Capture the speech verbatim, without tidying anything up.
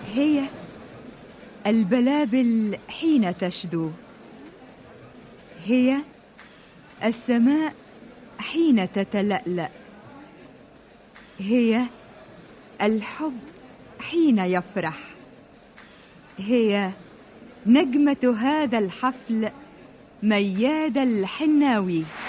هي البلابل حين تشدو، هي السماء حين تتلألأ، هي الحب حين يفرح، هي نجمة هذا الحفل مياد الحناوي.